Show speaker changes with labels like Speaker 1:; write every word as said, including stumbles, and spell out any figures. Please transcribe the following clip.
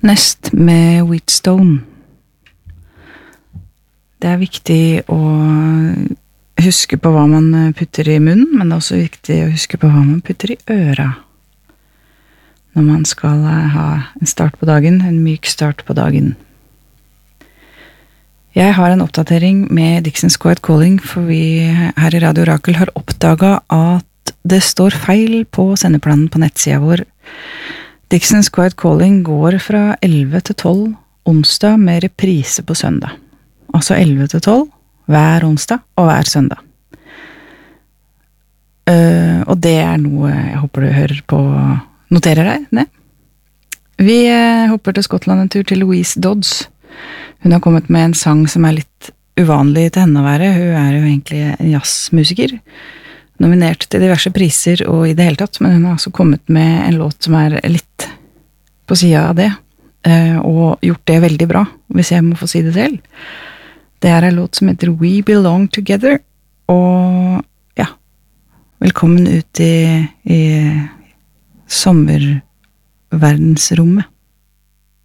Speaker 1: Nest med Wheatstone. Det er viktig å huske på hva man putter i munnen, men det er også viktig å huske på hva man putter i øra. Når man skal ha en start på dagen, en myk start på dagen. Jeg har en oppdatering med Dixon's Quiet Calling, for vi her i Radio Orakel har oppdaget at det står feil på sendeplanen på nettsida vår. Dixon's Quiet Calling går fra elleve til tolv onsdag med reprise på søndag. Altså elleve til tolv hver onsdag og hver søndag. Uh, og det er noe jeg håper du hører på, noterer deg, ne? Vi uh, hopper til Skottland en tur til Louise Dodds. Hun har kommet med en sang som er litt uvanlig til henne å være. Hun er jo egentlig en jazzmusiker, nominert til diverse priser og i det hele tatt, men hun har altså kommet med en låt som er litt på siden av det, og gjort det veldig bra, hvis jeg må få si det selv. Det er en låt som heter We Belong Together, og ja, velkommen ut i, i sommerverdensrommet.